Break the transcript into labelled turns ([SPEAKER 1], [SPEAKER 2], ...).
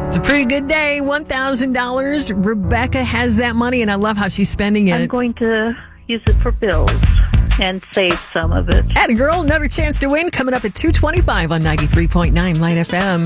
[SPEAKER 1] It's a pretty good day. $1,000. Rebecca has that money, and I love how she's spending it.
[SPEAKER 2] I'm going to use it for bills and save some of it.
[SPEAKER 1] Atta girl, another chance to win coming up at 2:25 on 93.9 Light FM.